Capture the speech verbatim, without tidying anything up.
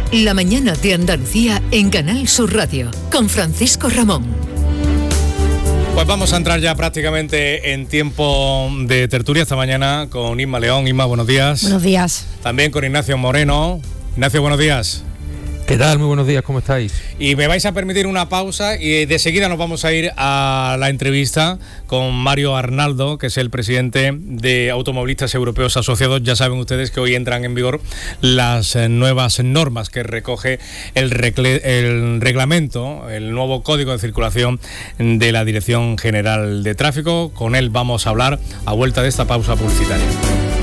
La mañana de Andalucía en Canal Sur Radio, con Francisco Ramón. Pues vamos a entrar ya prácticamente en tiempo de tertulia esta mañana con Inma León. Inma, buenos días. Buenos días. También con Ignacio Moreno. Ignacio, buenos días. ¿Qué tal? Muy buenos días, ¿cómo estáis? Y me vais a permitir una pausa y de seguida nos vamos a ir a la entrevista con Mario Arnaldo, que es el presidente de Automovilistas Europeos Asociados. Ya saben ustedes que hoy entran en vigor las nuevas normas que recoge el, regle- el reglamento, el nuevo código de circulación de la Dirección General de Tráfico. Con él vamos a hablar a vuelta de esta pausa publicitaria.